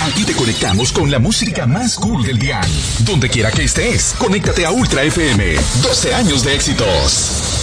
Aquí te conectamos con la música más cool del día. Donde quiera que estés, conéctate a Ultra FM. 12 años de éxitos.